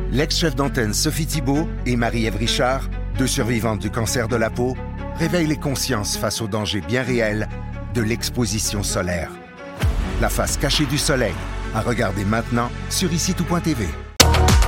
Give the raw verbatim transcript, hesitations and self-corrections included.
L'ex-chef d'antenne Sophie Thibault et Marie-Ève Richard, deux survivantes du cancer de la peau, réveillent les consciences face aux dangers bien réels de l'exposition solaire. La face cachée du soleil, à regarder maintenant sur ici tout point T V.